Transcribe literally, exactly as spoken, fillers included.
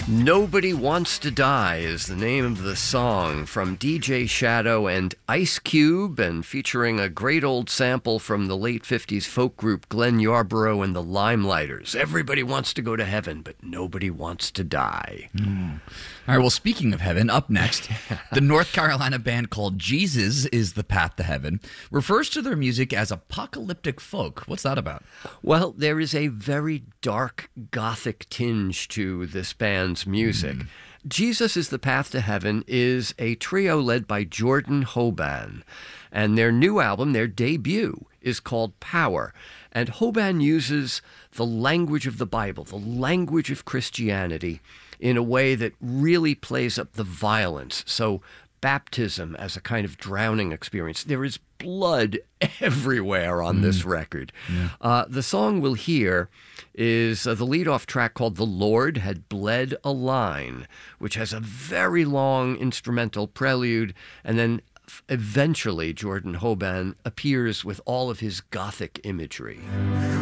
Nobody Wants to Die is the name of the song from D J Shadow and Ice Cube, and featuring a great old sample from the late fifties folk group Glenn Yarborough and the Limelighters. Everybody wants to go to heaven, but nobody wants to die. Mm. All right, well, speaking of heaven, up next, the North Carolina band called Jesus is the Path to Heaven refers to their music as apocalyptic folk. What's that about? Well, there is a very dark Gothic tinge to this band's music. Mm. Jesus is the Path to Heaven is a trio led by Jordan Hoban, and their new album, their debut, is called Power. And Hoban uses the language of the Bible, the language of Christianity, in a way that really plays up the violence. So baptism as a kind of drowning experience. There is blood everywhere on mm. this record. Yeah. Uh, the song we'll hear is uh, the lead-off track called The Lord Had Bled a Line, which has a very long instrumental prelude, and then eventually Jordan Hoban appears with all of his Gothic imagery.